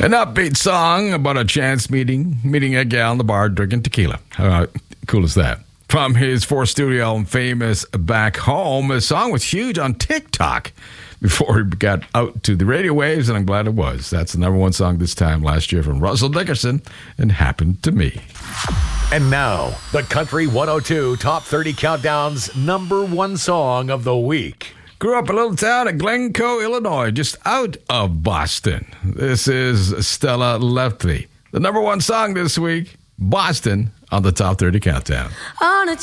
An upbeat song about a chance meeting a gal in the bar drinking tequila. How cool is that? From his fourth studio album, Famous Back Home, his song was huge on TikTok before he got out to the radio waves, and I'm glad it was. That's the number one song this time last year from Russell Dickerson, and Happened to Me. And now, the Country 102 Top 30 Countdown's number one song of the week. Grew up in a little town at Glencoe, Illinois, just out of Boston. This is Stella Lefty. The number one song this week, Boston, on the Top 30 Countdown. On a